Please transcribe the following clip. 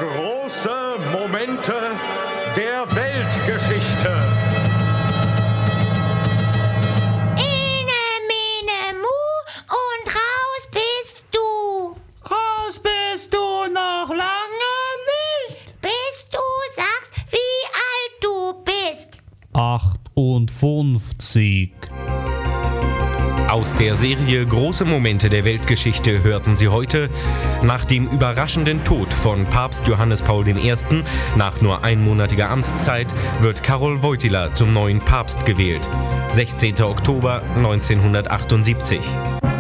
Große Momente der Weltgeschichte. Ene, mene, mu und raus bist du. Raus bist du noch lange nicht. Bis du sagst, wie alt du bist. 58. Aus der Serie Große Momente der Weltgeschichte hörten Sie heute: Nach dem überraschenden Tod von Papst Johannes Paul I. nach nur einmonatiger Amtszeit wird Karol Wojtyła zum neuen Papst gewählt. 16. Oktober 1978.